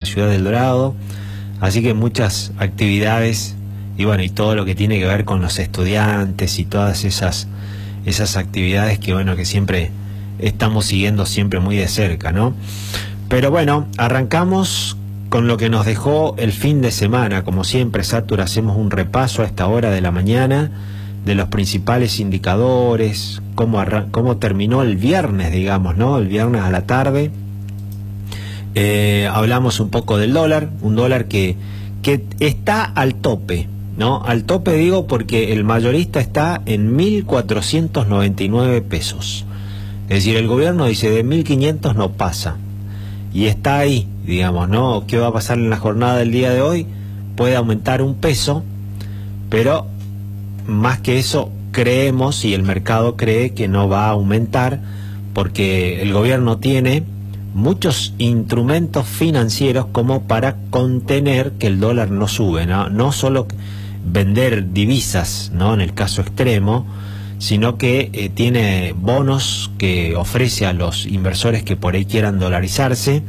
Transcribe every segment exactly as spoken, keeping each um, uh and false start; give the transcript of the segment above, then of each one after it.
ciudad del Dorado, así que muchas actividades y bueno, y todo lo que tiene que ver con los estudiantes y todas esas esas actividades que bueno, que siempre estamos siguiendo siempre muy de cerca, ¿no? Pero bueno, arrancamos con lo que nos dejó el fin de semana. Como siempre, Satur, hacemos un repaso a esta hora de la mañana de los principales indicadores, cómo, cómo terminó el viernes, digamos, ¿no? El viernes a la tarde. Eh, hablamos un poco del dólar, un dólar que, que está al tope, ¿no? Al tope digo porque el mayorista está en mil cuatrocientos noventa y nueve pesos. Es decir, el gobierno dice de mil quinientos no pasa. Y está ahí, digamos, ¿no? ¿Qué va a pasar en la jornada del día de hoy? Puede aumentar un peso, pero más que eso creemos, y el mercado cree que no va a aumentar, porque el gobierno tiene muchos instrumentos financieros como para contener que el dólar no sube, ¿no? No solo vender divisas, ¿no? En el caso extremo, sino que eh, tiene bonos que ofrece a los inversores que por ahí quieran dolarizarse,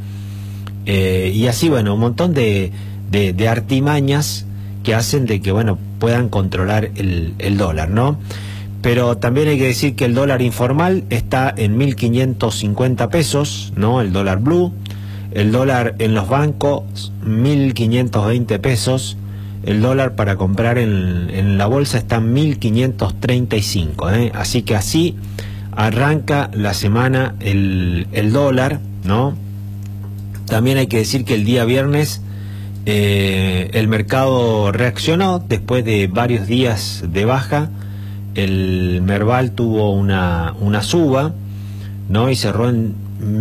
eh, y así, bueno, un montón de, de, de artimañas que hacen de que, bueno, puedan controlar el, el dólar, ¿no? Pero también hay que decir que el dólar informal está en mil quinientos cincuenta pesos, ¿no? El dólar blue, el dólar en los bancos, mil quinientos veinte pesos, el dólar para comprar en, en la bolsa está en mil quinientos treinta y cinco, ¿eh? Así que así arranca la semana el, el dólar, ¿no? También hay que decir que el día viernes eh, el mercado reaccionó después de varios días de baja. El Merval tuvo una, una suba, ¿no? Y cerró en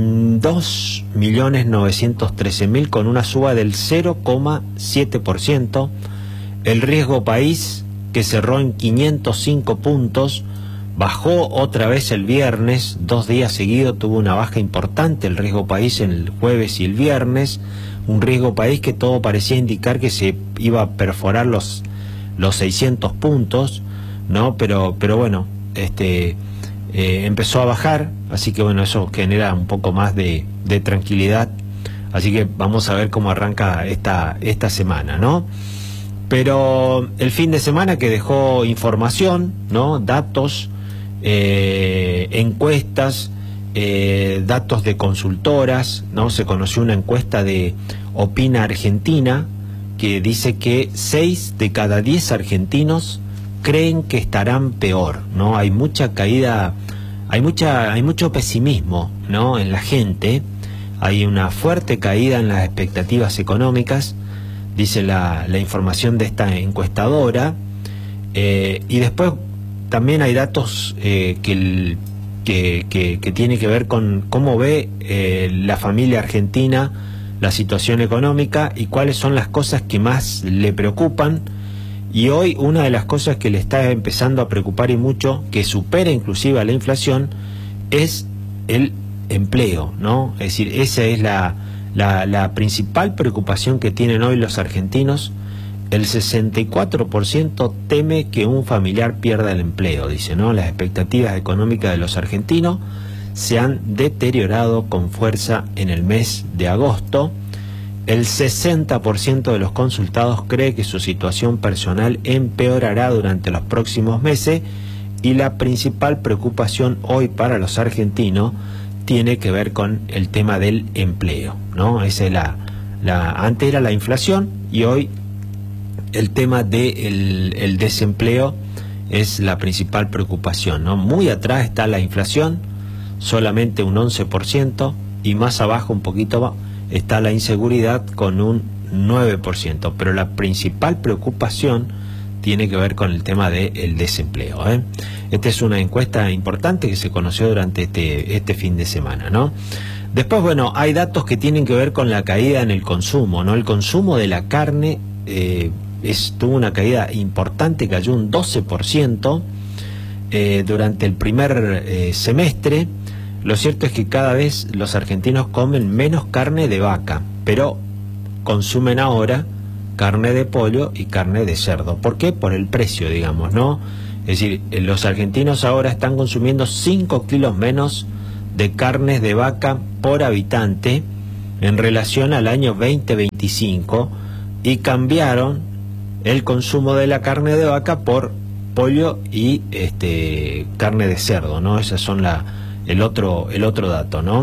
dos millones novecientos trece mil con una suba del cero coma siete por ciento. El riesgo país, que cerró en quinientos cinco puntos, bajó otra vez el viernes, dos días seguidos tuvo una baja importante el riesgo país en el jueves y el viernes, un riesgo país que todo parecía indicar que se iba a perforar los, los seiscientos puntos, ¿no? Pero, pero bueno, este eh, empezó a bajar, así que bueno, eso genera un poco más de, de tranquilidad, así que vamos a ver cómo arranca esta, esta semana, ¿no? Pero el fin de semana que dejó información, ¿no? Datos, eh, encuestas, eh, datos de consultoras, ¿no? Se conoció una encuesta de Opina Argentina que dice que seis de cada diez argentinos creen que estarán peor, ¿no? Hay mucha caída, hay mucha, hay mucho pesimismo, ¿no? En la gente, hay una fuerte caída en las expectativas económicas, dice la, la información de esta encuestadora, eh, y después también hay datos eh, que, el, que, que, que tiene que ver con cómo ve eh, la familia argentina la situación económica y cuáles son las cosas que más le preocupan. Y hoy una de las cosas que le está empezando a preocupar y mucho, que supera inclusive a la inflación, es el empleo, ¿no? Es decir, esa es la, la, la principal preocupación que tienen hoy los argentinos. El sesenta y cuatro por ciento teme que un familiar pierda el empleo, dice, ¿no? Las expectativas económicas de los argentinos se han deteriorado con fuerza en el mes de agosto. El sesenta por ciento de los consultados cree que su situación personal empeorará durante los próximos meses, y la principal preocupación hoy para los argentinos tiene que ver con el tema del empleo, ¿no? Esa es la, la, antes era la inflación y hoy el tema del el desempleo es la principal preocupación, ¿no? Muy atrás está la inflación, solamente un once por ciento, y más abajo un poquito más está la inseguridad con un nueve por ciento, pero la principal preocupación tiene que ver con el tema del desempleo, ¿eh? Esta es una encuesta importante que se conoció durante este, este fin de semana, ¿no? Después, bueno, hay datos que tienen que ver con la caída en el consumo, ¿no? El consumo de la carne eh, es, tuvo una caída importante, cayó un doce por ciento eh, durante el primer eh, semestre. Lo cierto es que cada vez los argentinos comen menos carne de vaca, pero consumen ahora carne de pollo y carne de cerdo. ¿Por qué? Por el precio, digamos, ¿no? Es decir, los argentinos ahora están consumiendo cinco kilos menos de carnes de vaca por habitante, en relación al año veinte veinticinco y cambiaron el consumo de la carne de vaca por pollo y este carne de cerdo, ¿no? Esas son la el otro el otro dato, ¿no?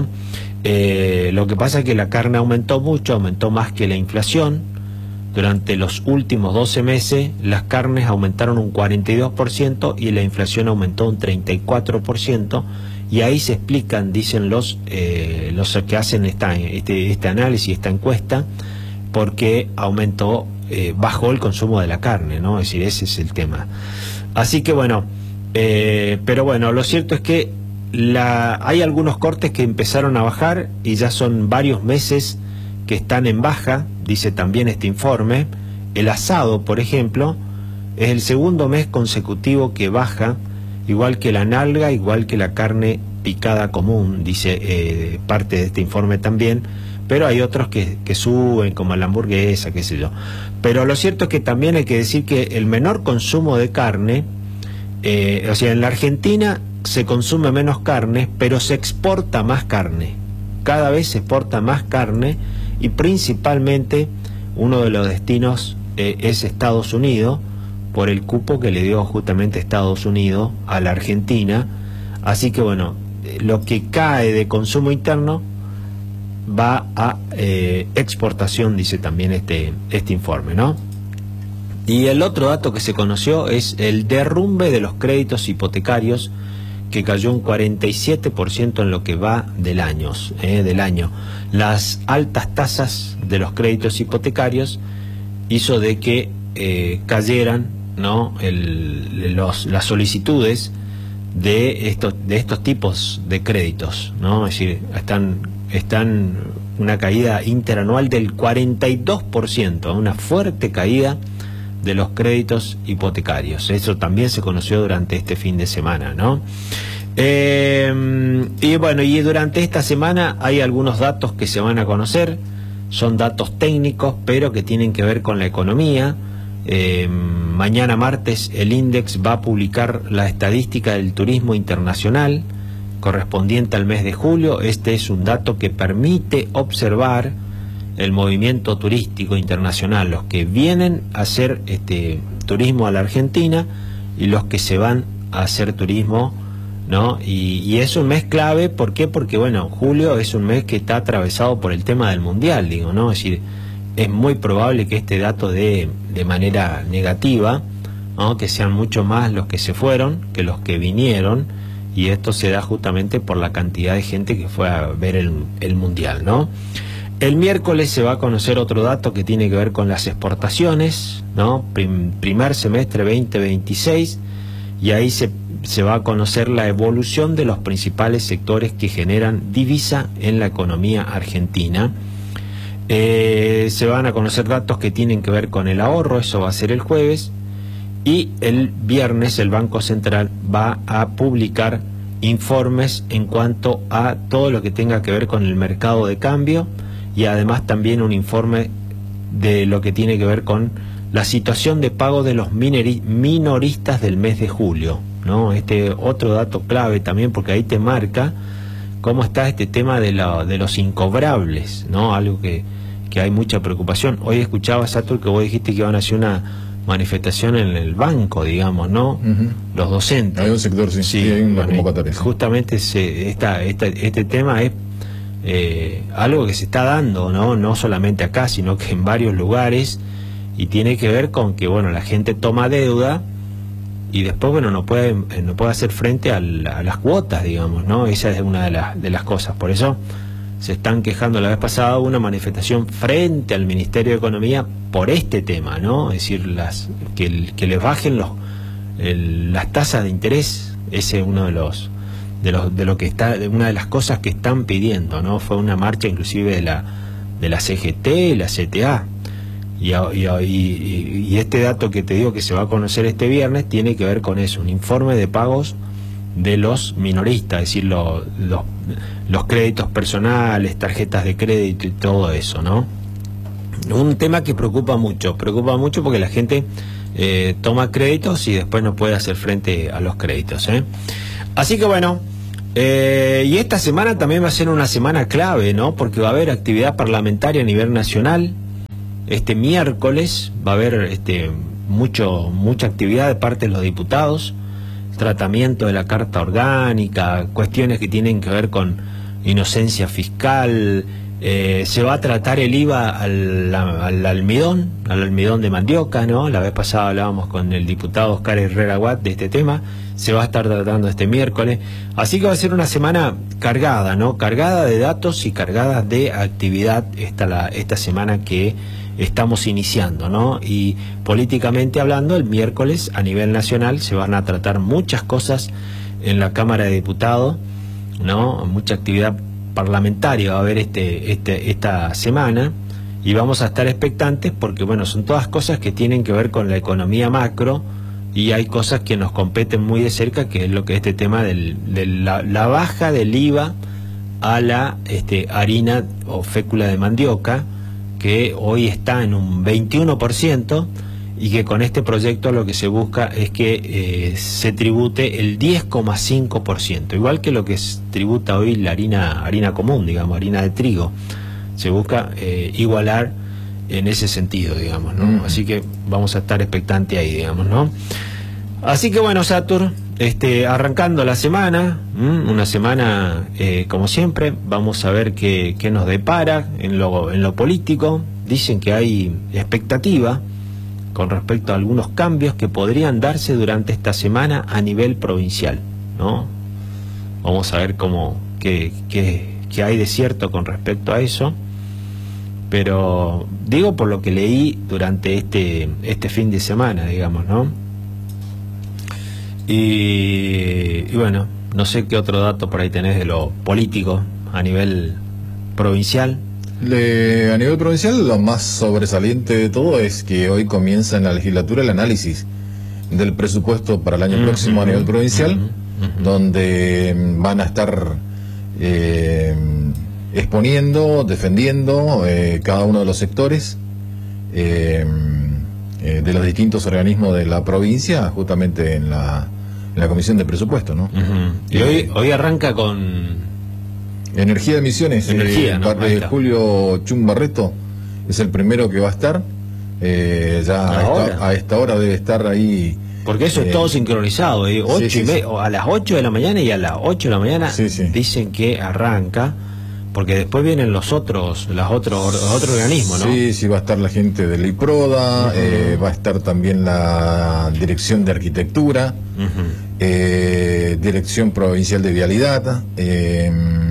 Eh, lo que pasa es que la carne aumentó mucho, aumentó más que la inflación. Durante los últimos doce meses las carnes aumentaron un cuarenta y dos por ciento y la inflación aumentó un treinta y cuatro por ciento, y ahí se explican, dicen los eh, los que hacen esta, este, este análisis, esta encuesta, por qué aumentó, eh, bajó el consumo de la carne, ¿no? Es decir, ese es el tema. Así que bueno, eh, pero bueno, lo cierto es que la, hay algunos cortes que empezaron a bajar y ya son varios meses que están en baja, dice también este informe. El asado, por ejemplo, es el segundo mes consecutivo que baja, igual que la nalga, igual que la carne picada común, dice eh, parte de este informe también, pero hay otros que, que suben, como la hamburguesa, qué sé yo. Pero lo cierto es que también hay que decir que el menor consumo de carne, eh, o sea, en la Argentina se consume menos carne, pero se exporta más carne. Cada vez se exporta más carne y principalmente uno de los destinos eh, es Estados Unidos, por el cupo que le dio justamente Estados Unidos a la Argentina. Así que bueno, lo que cae de consumo interno va a eh, exportación, dice también este, este informe, ¿no? Y el otro dato que se conoció es el derrumbe de los créditos hipotecarios, que cayó un cuarenta y siete por ciento en lo que va del año, eh, del año. Las altas tasas de los créditos hipotecarios hizo de que eh, cayeran, ¿no? El, los, las solicitudes de estos, de estos tipos de créditos, ¿no? Es decir, están, están una caída interanual del cuarenta y dos por ciento, una fuerte caída de los créditos hipotecarios. Eso también se conoció durante este fin de semana, ¿no? Eh, y bueno, y durante esta semana hay algunos datos que se van a conocer, son datos técnicos, pero que tienen que ver con la economía. Eh, mañana martes el INDEX va a publicar la estadística del turismo internacional correspondiente al mes de julio. Este es un dato que permite observar el movimiento turístico internacional, los que vienen a hacer este turismo a la Argentina y los que se van a hacer turismo, ¿no? Y, y es un mes clave. ¿Por qué? Porque bueno, julio es un mes que está atravesado por el tema del mundial, digo, ¿no? Es decir, es muy probable que este dato dé de manera negativa, ¿no? Que sean mucho más los que se fueron que los que vinieron, y esto se da justamente por la cantidad de gente que fue a ver el, el mundial, ¿no? El miércoles se va a conocer otro dato que tiene que ver con las exportaciones, ¿no? Prim, primer semestre veinte veintiséis, y ahí se, se va a conocer la evolución de los principales sectores que generan divisa en la economía argentina. Eh, se van a conocer datos que tienen que ver con el ahorro, eso va a ser el jueves, y el viernes el Banco Central va a publicar informes en cuanto a todo lo que tenga que ver con el mercado de cambio, y además también un informe de lo que tiene que ver con la situación de pago de los minoristas del mes de julio, ¿no? Este otro dato clave también, porque ahí te marca cómo está este tema de, la, de los incobrables, ¿no? Algo que, que hay mucha preocupación. Hoy escuchaba, Satur, que vos dijiste que iban a hacer una manifestación en el banco, digamos, ¿no? Uh-huh. Los docentes. Hay un sector, sí, sí, sí, hay una bueno, convocatoria. Justamente se, esta, esta, este tema es eh, algo que se está dando, ¿no? No solamente acá, sino que en varios lugares, y tiene que ver con que, bueno, la gente toma deuda y después, bueno, no puede, no puede hacer frente a, la, a las cuotas, digamos, ¿no? Esa es una de, la, de las cosas. Por eso se están quejando. La vez pasada hubo una manifestación frente al Ministerio de Economía por este tema, ¿no? Es decir, las que, que les bajen los el, las tasas de interés. Ese es uno de los de los de lo que está, de una de las cosas que están pidiendo, ¿no? Fue una marcha inclusive de la de la C G T y la C T A. Y, y, y, y este dato que te digo que se va a conocer este viernes tiene que ver con eso, un informe de pagos de los minoristas, es decir, lo, los, los créditos personales, tarjetas de crédito y todo eso, ¿no? Un tema que preocupa mucho, preocupa mucho porque la gente eh, toma créditos y después no puede hacer frente a los créditos, ¿eh? Así que bueno, Eh, y esta semana también va a ser una semana clave, ¿no? Porque va a haber actividad parlamentaria a nivel nacional. Este miércoles va a haber este, mucho, mucha actividad de parte de los diputados, tratamiento de la Carta Orgánica, cuestiones que tienen que ver con inocencia fiscal. Eh, se va a tratar el I V A al, al almidón, al almidón de mandioca, ¿no? La vez pasada hablábamos con el diputado Oscar Herrera Watt de este tema. Se va a estar tratando este miércoles, así que va a ser una semana cargada, ¿no? Cargada de datos y cargada de actividad esta, la, esta semana que estamos iniciando, ¿no? Y políticamente hablando, el miércoles a nivel nacional se van a tratar muchas cosas en la Cámara de Diputados, ¿no? Mucha actividad parlamentaria va a haber este, este, esta semana, y vamos a estar expectantes porque, bueno, son todas cosas que tienen que ver con la economía macro, y hay cosas que nos competen muy de cerca, que es lo que es este tema de la, la baja del I V A a la este, harina o fécula de mandioca, que hoy está en un veintiuno por ciento, y que con este proyecto lo que se busca es que eh, se tribute el diez coma cinco por ciento, igual que lo que se tributa hoy la harina, harina común, digamos, harina de trigo. Se busca eh, igualar en ese sentido, digamos, ¿no? Mm. Así que vamos a estar expectantes ahí, digamos, ¿no? Así que bueno, Satur, este, arrancando la semana, ¿m? una semana eh, como siempre, vamos a ver qué, qué nos depara en lo, en lo político. Dicen que hay expectativa con respecto a algunos cambios que podrían darse durante esta semana a nivel provincial, ¿no? Vamos a ver cómo, qué, qué, qué hay de cierto con respecto a eso. Pero digo por lo que leí durante este, este fin de semana, digamos, ¿no? Y, y bueno, no sé qué otro dato por ahí tenés de lo político a nivel provincial. Le, a nivel provincial, lo más sobresaliente de todo es que hoy comienza en la legislatura el análisis del presupuesto para el año uh-huh, próximo a nivel provincial, uh-huh, uh-huh. donde van a estar eh, exponiendo, defendiendo eh, cada uno de los sectores eh, eh, de los distintos organismos de la provincia, justamente en la, en la comisión de presupuesto, ¿no? Uh-huh. Y hoy, hoy arranca con Energía de Misiones. Energía, eh, ¿no? eh, Julio Chum Barreto es el primero que va a estar. Eh, ya a esta, a esta hora debe estar ahí. Porque eso eh, es todo sincronizado. Eh, ocho sí, sí, y me, sí. A las ocho de la mañana y a las ocho de la mañana sí, sí. dicen que arranca. Porque después vienen los otros, los otros, los otros organismos, ¿no? Sí, sí, va a estar la gente del IPRODA, uh-huh. eh, va a estar también la Dirección de Arquitectura, uh-huh. eh, Dirección Provincial de Vialidad, eh,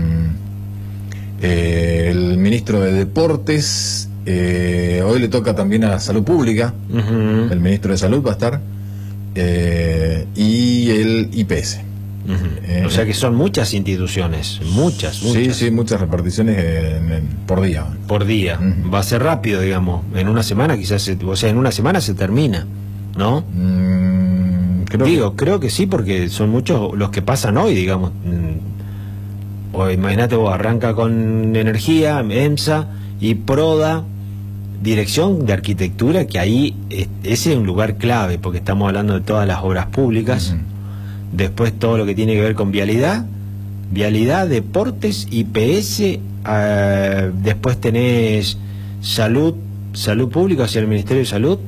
eh, el Ministro de Deportes, eh, hoy le toca también a Salud Pública, uh-huh. el Ministro de Salud va a estar, eh, y el I P S. Uh-huh. eh, o sea que son muchas instituciones, muchas, muchas. Sí, sí, muchas reparticiones en, en, por día. Por día. Uh-huh. Va a ser rápido, digamos. En una semana quizás, se, o sea, en una semana se termina, ¿no? Mm, creo Digo, que... creo que sí, porque son muchos los que pasan hoy, digamos. O imagínate vos, arranca con Energía, EMSA y PRODA, Dirección de Arquitectura, que ahí es, ese es un lugar clave, porque estamos hablando de todas las obras públicas. Uh-huh. Después todo lo que tiene que ver con vialidad, vialidad, deportes, I P S, uh, después tenés salud, salud pública, o sea, el Ministerio de Salud,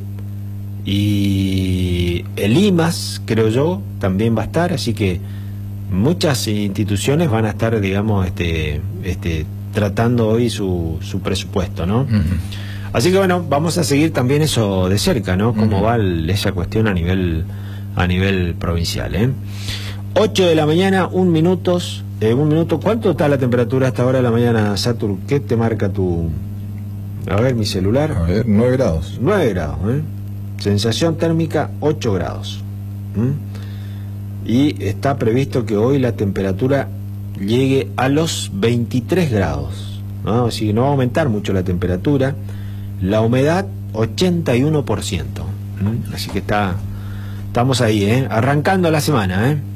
y el I M A S, creo yo, también va a estar, así que muchas instituciones van a estar, digamos, este, este, tratando hoy su, su presupuesto, ¿no? Uh-huh. Así que bueno, vamos a seguir también eso de cerca, ¿no? Cómo uh-huh. va el, esa cuestión a nivel a nivel provincial, ¿eh? ocho de la mañana, un minutos, eh, un minuto. ¿Cuánto está la temperatura a esta hora de la mañana, Satur? ¿Qué te marca tu... A ver, mi celular. A ver, nueve grados. nueve grados, ¿eh? Sensación térmica, ocho grados. ¿Mm? Y está previsto que hoy la temperatura llegue a los veintitrés grados, ¿no? Así que no va a aumentar mucho la temperatura. La humedad, ochenta y uno por ciento. ¿Mm? Así que está... Estamos ahí, ¿eh? Arrancando la semana, ¿eh?